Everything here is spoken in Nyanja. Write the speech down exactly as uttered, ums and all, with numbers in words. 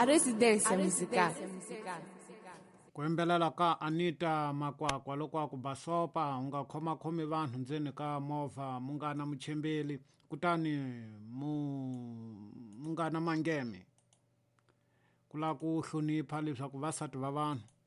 residência musical. Ku yimbelela ka Anita Makwakwa loko a ku basopa u nga khomakhomi vanhu ndzeni ka movha mu nga na muchembeli kutani mu mu nga na mangeme ku lava ku hlonipha leswaku vasati va vanhu